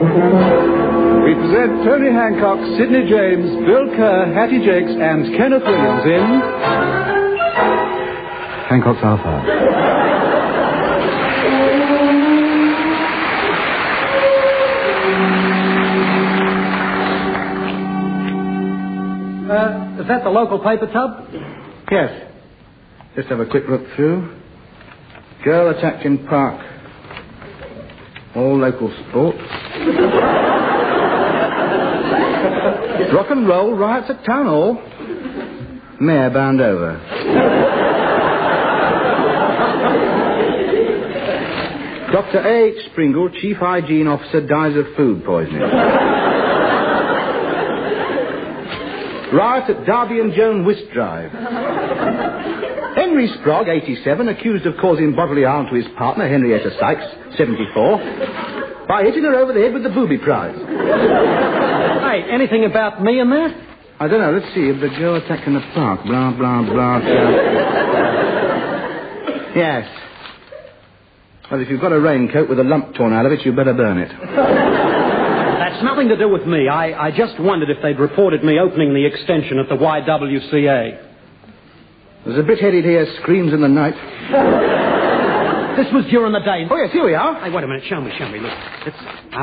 We present Tony Hancock, Sidney James, Bill Kerr, Hattie Jakes, and Kenneth Williams in Hancock's Alpha. Is that the local paper tub? Yes. Just have a quick look through. Girl attacked in park. All local sports. Rock and roll riots at town hall. Mayor bound over. Dr. A.H. Springle, Chief Hygiene Officer, dies of food poisoning. Riot at Darby and Joan Whist Drive. Henry Sprogg, 87, accused of causing bodily harm to his partner, Henrietta Sykes, 74, by hitting her over the head with the booby prize. Hey, anything about me in there? I don't know. Let's see. The girl attacked in the park. Blah, blah, blah. Yes. Well, if you've got a raincoat with a lump torn out of it, you'd better burn it. That's nothing to do with me. I just wondered if they'd reported me opening the extension at the YWCA. There's a bit headed here, screams in the night. This was during the day. Oh, yes, here we are. Hey, wait a minute. Show me. Look. It's...